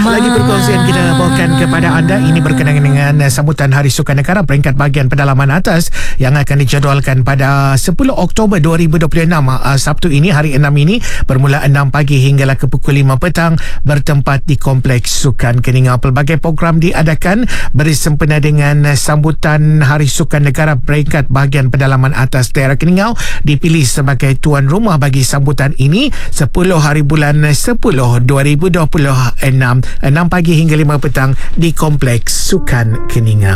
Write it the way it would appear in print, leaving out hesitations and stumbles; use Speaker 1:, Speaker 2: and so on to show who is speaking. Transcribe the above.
Speaker 1: Lagi perkongsian kita bawakan kepada anda ini berkenaan dengan sambutan Hari Sukan Negara peringkat bahagian pedalaman atas yang akan dijadualkan pada 10 Oktober 2026 Sabtu ini, hari 6 ini, bermula 6 pagi hinggalah ke pukul 5 petang, bertempat di Kompleks Sukan Keningau. Pelbagai program diadakan bersempena dengan sambutan Hari Sukan Negara peringkat bahagian pedalaman atas daerah Keningau, dipilih sebagai tuan rumah bagi sambutan ini 10 hari bulan 10 2026, 6 pagi hingga 5 petang di Kompleks Sukan Keningau.